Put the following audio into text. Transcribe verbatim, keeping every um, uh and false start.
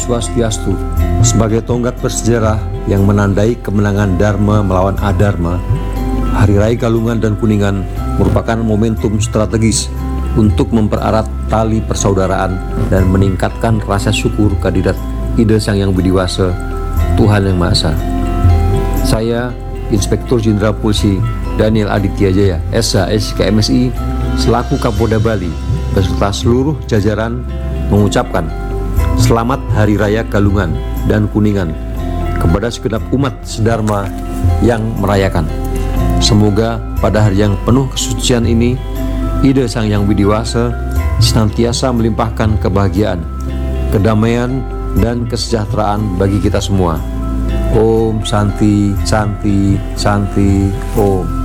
Swastiastu. Sebagai tonggak bersejarah yang menandai kemenangan Dharma melawan Adharma, Hari Raya Galungan dan Kuningan merupakan momentum strategis untuk mempererat tali persaudaraan dan meningkatkan rasa syukur kehadirat Ide Sang Hyang Widi Wasa, Tuhan Yang Maha Esa. Saya, Inspektur Jenderal Polisi Daniel Aditya Jaya, S H S K M S I, selaku Kapolda Bali, beserta seluruh jajaran mengucapkan Selamat Hari Raya Galungan dan Kuningan kepada segenap umat sedharma yang merayakan. Semoga pada hari yang penuh kesucian ini, Ide Sang Hyang Widi Wasa senantiasa melimpahkan kebahagiaan, kedamaian, dan kesejahteraan bagi kita semua. Om Santi, Santi, Santi, Om.